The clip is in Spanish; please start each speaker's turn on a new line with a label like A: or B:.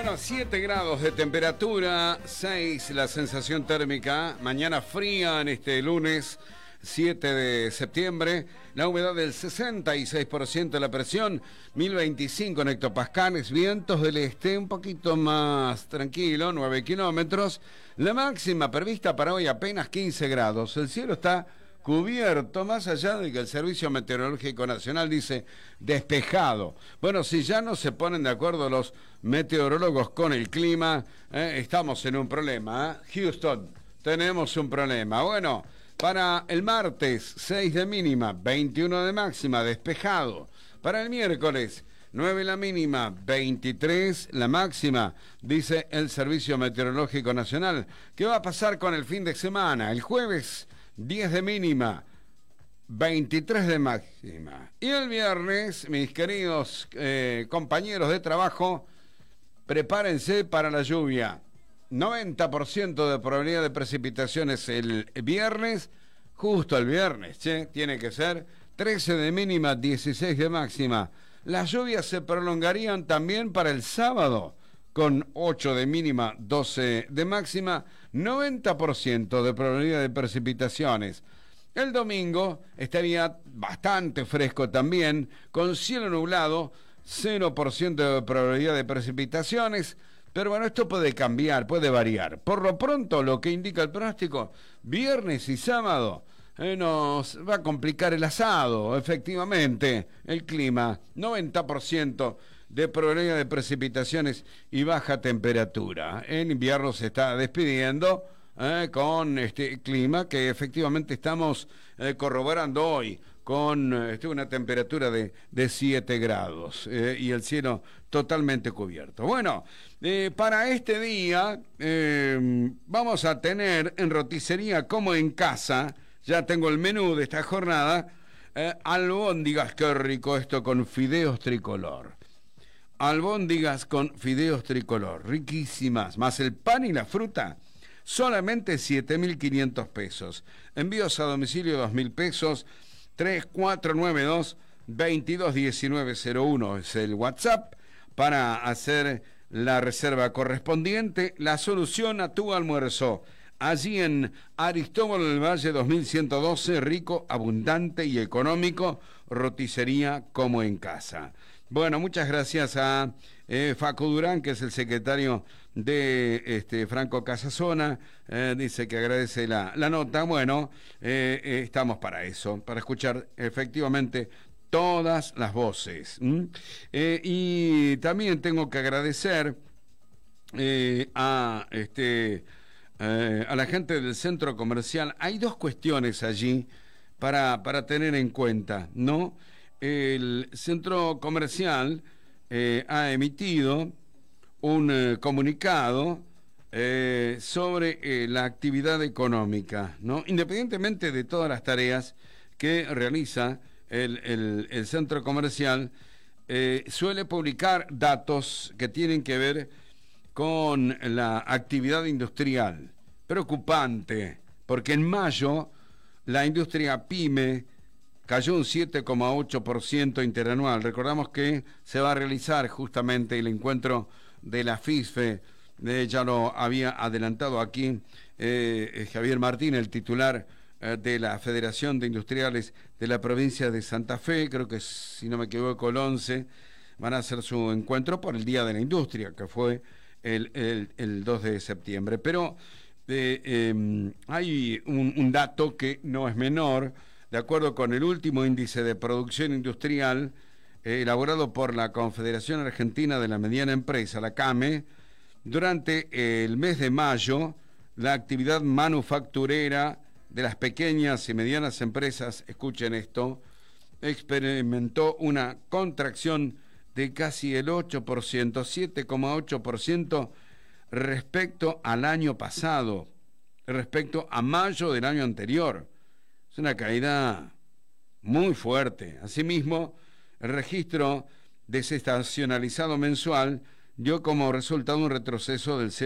A: Bueno, 7 grados de temperatura, 6 la sensación térmica, mañana fría en este lunes 7 de septiembre, la humedad del 66%, la presión 1025 en hectopascales, vientos del este un poquito más tranquilo, 9 kilómetros, la máxima prevista para hoy apenas 15 grados, el cielo está cubierto, más allá de que el Servicio Meteorológico Nacional dice despejado. Bueno, si ya no se ponen de acuerdo los meteorólogos con el clima, estamos en un problema. Houston, tenemos un problema. Bueno, para el martes, 6 de mínima, 21 de máxima, despejado. Para el miércoles, 9 la mínima, 23 la máxima, dice el Servicio Meteorológico Nacional. ¿Qué va a pasar con el fin de semana? El jueves, 10 de mínima, 23 de máxima. Y el viernes, mis queridos compañeros de trabajo, prepárense para la lluvia. 90% de probabilidad de precipitaciones el viernes, justo el viernes, tiene que ser 13 de mínima, 16 de máxima. Las lluvias se prolongarían también para el sábado, con 8 de mínima, 12 de máxima, 90% de probabilidad de precipitaciones. El domingo estaría bastante fresco también, con cielo nublado, 0% de probabilidad de precipitaciones, pero bueno, esto puede cambiar, puede variar. Por lo pronto, lo que indica el pronóstico, viernes y sábado, nos va a complicar el asado, efectivamente, el clima, 90% de probabilidad de precipitaciones y baja temperatura. En invierno se está despidiendo con este clima que efectivamente estamos corroborando hoy, con una temperatura de 7 grados y el cielo totalmente cubierto. Bueno, para este día vamos a tener en roticería como en casa, ya tengo el menú de esta jornada, albóndigas, qué rico esto con fideos tricolor. Albóndigas con fideos tricolor, riquísimas, más el pan y la fruta, solamente 7.500 pesos. Envíos a domicilio 2.000 pesos, 3492-221901 es el WhatsApp para hacer la reserva correspondiente. La solución a tu almuerzo, allí en Aristóbulo del Valle 2112, rico, abundante y económico, roticería como en casa. Bueno, muchas gracias a Facu Durán, que es el secretario de Franco Casasona, dice que agradece la nota. Bueno, estamos para eso, para escuchar efectivamente todas las voces. Y también tengo que agradecer a la gente del centro comercial. Hay dos cuestiones allí para tener en cuenta, ¿no? El centro comercial ha emitido un comunicado sobre la actividad económica, ¿no? Independientemente de todas las tareas que realiza el centro comercial, suele publicar datos que tienen que ver con la actividad industrial. Preocupante, porque en mayo la industria PYME cayó un 7,8% interanual. Recordamos que se va a realizar justamente el encuentro de la FISFE, ya lo había adelantado aquí Javier Martín, el titular de la Federación de Industriales de la provincia de Santa Fe, creo que si no me equivoco el 11, van a hacer su encuentro por el Día de la Industria, que fue el 2 de septiembre. Pero hay un dato que no es menor. De acuerdo con el último índice de producción industrial elaborado por la Confederación Argentina de la Mediana Empresa, la CAME, durante el mes de mayo, la actividad manufacturera de las pequeñas y medianas empresas, escuchen esto, experimentó una contracción de casi el 8%, 7,8% respecto al año pasado, respecto a mayo del año anterior. Es una caída muy fuerte. Asimismo, el registro desestacionalizado mensual dio como resultado un retroceso del